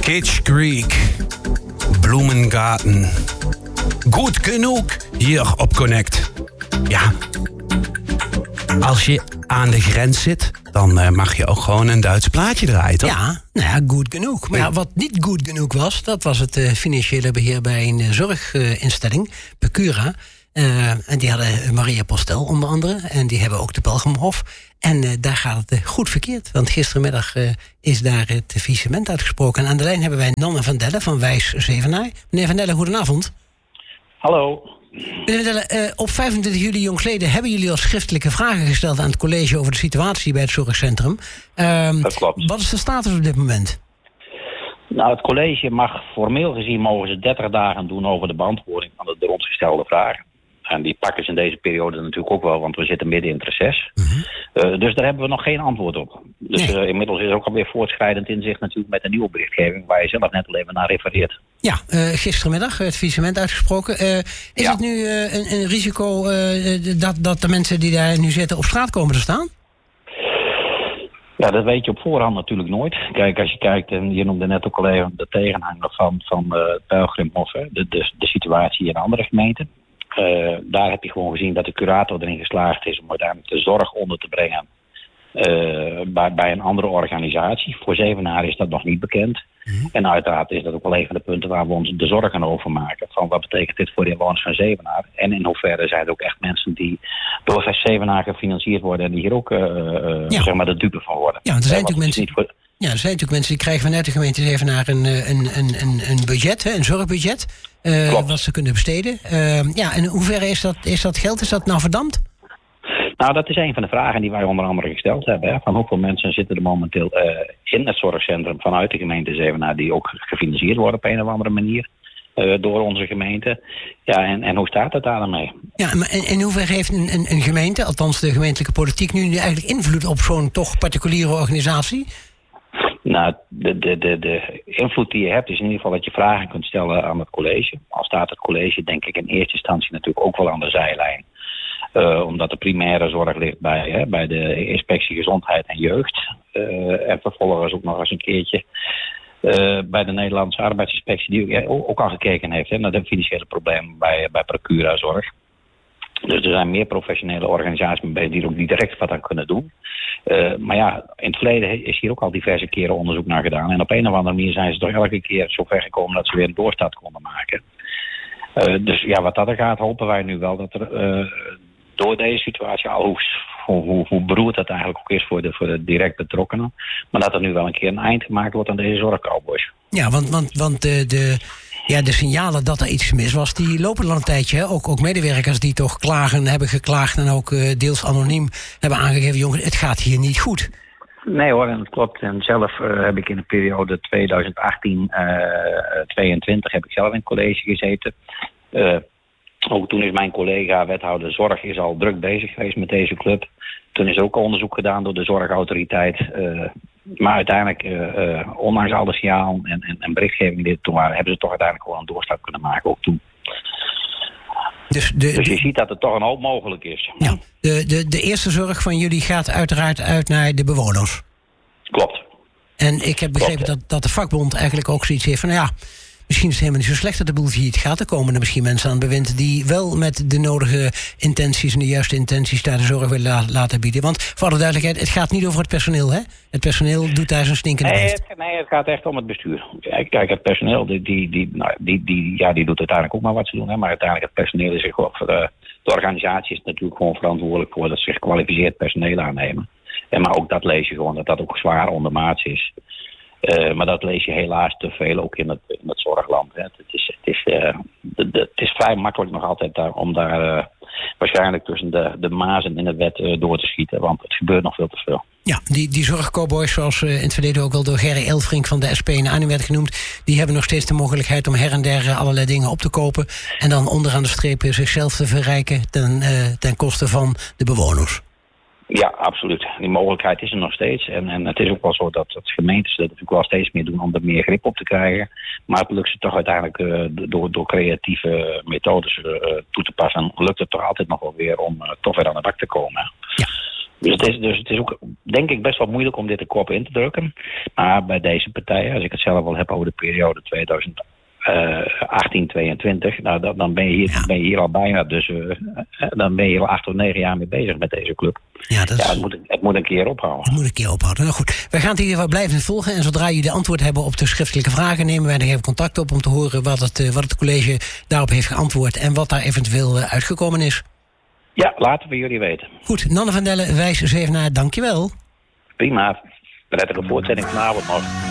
Kitsch Creek, Bloemengarten. Goed genoeg hier op Connect. Ja, als je aan de grens zit, dan mag je ook gewoon een Duits plaatje draaien, toch? Ja, nou ja, goed genoeg. Maar ja, wat niet goed genoeg was, dat was het financiële beheer bij een zorginstelling, Pecura. En die hadden Maria Postel onder andere. En die hebben ook de Pelgrimhof. En daar gaat het goed verkeerd. Want gistermiddag is daar het faillissement uitgesproken. En aan de lijn hebben wij Nanne van Delle van Wijs Zevenaar. Meneer van Delle, goedenavond. Hallo. Meneer van Delle, op 25 juli jongstleden hebben jullie al schriftelijke vragen gesteld aan het college over de situatie bij het zorgcentrum. Dat klopt. Wat is de status op dit moment? Nou, het college mag formeel gezien mogen ze 30 dagen doen over de beantwoording van de rondgestelde vragen. En die pakken ze in deze periode natuurlijk ook wel, want we zitten midden in het reces. Mm-hmm. Dus daar hebben we nog geen antwoord op. Dus nee. Inmiddels is er ook alweer voortschrijdend inzicht natuurlijk met een nieuwe berichtgeving waar je zelf net al even naar refereert. Ja, gistermiddag het faillissement uitgesproken. Is het nu een risico dat de mensen die daar nu zitten op straat komen te staan? Ja, dat weet je op voorhand natuurlijk nooit. Kijk, als je kijkt, en je noemde net ook al even de tegenhanger van het Pelgrimhof, de situatie in andere gemeenten. Daar heb je gewoon gezien dat de curator erin geslaagd is om uiteindelijk de zorg onder te brengen bij een andere organisatie. Voor Zevenaar is dat nog niet bekend. Mm-hmm. En uiteraard is dat ook wel een van de punten waar we ons de zorg aan overmaken. Van wat betekent dit voor de inwoners van Zevenaar? En in hoeverre zijn er ook echt mensen die door Zevenaar gefinancierd worden en die hier ook zeg maar de dupe van worden. Ja, want er zijn natuurlijk mensen. Ja, er zijn natuurlijk mensen die krijgen vanuit de gemeente Zevenaar een budget, een zorgbudget, wat ze kunnen besteden. Ja, en in hoeverre is dat geld, is dat nou verdampt? Nou, dat is een van de vragen die wij onder andere gesteld hebben. Hè. Van hoeveel mensen zitten er momenteel in het zorgcentrum vanuit de gemeente Zevenaar die ook gefinancierd worden op een of andere manier door onze gemeente. Ja, en hoe staat het daar dan mee? Ja, maar in hoeverre heeft een gemeente, althans de gemeentelijke politiek, nu eigenlijk invloed op zo'n toch particuliere organisatie? Nou, de invloed die je hebt is in ieder geval dat je vragen kunt stellen aan het college. Al staat het college denk ik in eerste instantie natuurlijk ook wel aan de zijlijn. Omdat de primaire zorg ligt bij de inspectie gezondheid en jeugd. En vervolgens ook nog eens een keertje bij de Nederlandse arbeidsinspectie die ook al gekeken heeft naar de financiële problemen bij Pecura Zorg. Dus er zijn meer professionele organisaties mee die er ook niet direct wat aan kunnen doen. Maar ja, in het verleden is hier ook al diverse keren onderzoek naar gedaan. En op een of andere manier zijn ze toch elke keer zo ver gekomen dat ze weer een doorstart konden maken. Dus ja, wat dat er gaat, hopen wij nu wel dat er door deze situatie, al hoe beroerd dat eigenlijk ook is voor de direct betrokkenen, maar dat er nu wel een keer een eind gemaakt wordt aan deze zorgcowboys. Ja, want de signalen dat er iets mis was, die lopen al een tijdje. Hè? Ook medewerkers die toch hebben geklaagd en ook deels anoniem hebben aangegeven, jongens, het gaat hier niet goed. Nee hoor, en dat klopt. En zelf heb ik in de periode 2018-22 heb ik zelf in het college gezeten. Ook toen is mijn collega wethouder zorg is al druk bezig geweest met deze club. Toen is ook onderzoek gedaan door de zorgautoriteit. Maar uiteindelijk, ondanks alle signaal en berichtgeving die er toen waren, hebben ze toch uiteindelijk gewoon een doorstart kunnen maken, ook toen. Dus je ziet dat er toch een hoop mogelijk is. Ja, de eerste zorg van jullie gaat uiteraard uit naar de bewoners. Klopt. En ik heb begrepen dat de vakbond eigenlijk ook zoiets heeft van, ja, misschien is het helemaal niet zo slecht dat de boel failliet gaat. Er komen er misschien mensen aan het bewind die wel met de nodige intenties en de juiste intenties daar de zorg willen laten bieden. Want voor alle duidelijkheid, het gaat niet over het personeel, hè? Het personeel doet daar zijn stinkende best. Nee, het gaat echt om het bestuur. Kijk, het personeel die doet uiteindelijk ook maar wat ze doen. Hè? Maar uiteindelijk het personeel is gewoon de organisatie is natuurlijk gewoon verantwoordelijk voor dat ze gekwalificeerd personeel aannemen. Maar ook dat lees je gewoon, dat ook zwaar ondermaats is. Maar dat lees je helaas te veel ook in het zorgland. Hè. Het is vrij makkelijk nog altijd om daar waarschijnlijk tussen de mazen in de wet door te schieten. Want het gebeurt nog veel te veel. Ja, die zorgcowboys, zoals in het verleden ook wel door Gerry Elfrink van de SP in Arnhem werd genoemd, die hebben nog steeds de mogelijkheid om her en der allerlei dingen op te kopen en dan onderaan de streep zichzelf te verrijken ten koste van de bewoners. Ja, absoluut. Die mogelijkheid is er nog steeds. En het is ook wel zo dat gemeentes dat natuurlijk wel steeds meer doen om er meer grip op te krijgen. Maar het lukt ze toch uiteindelijk door creatieve methodes toe te passen. Lukt het toch altijd nog wel weer om toch weer aan de bak te komen. Ja. Dus het is ook, denk ik, best wel moeilijk om dit de kop in te drukken. Maar bij deze partijen, als ik het zelf al heb over de periode 2018-22... nou, dan ben je hier al bijna, dus dan ben je al 8 of 9 jaar mee bezig met deze club. Ja, het moet een keer ophouden. Het moet een keer ophouden. Nou goed, wij gaan het in ieder geval blijven volgen. En zodra jullie antwoord hebben op de schriftelijke vragen, nemen wij nog even contact op om te horen wat het college daarop heeft geantwoord en wat daar eventueel uitgekomen is. Ja, laten we jullie weten. Goed, Nanne van Delle, Wijs Zevenaar, dankjewel. Prima. Prettige voortzetting vanavond nog.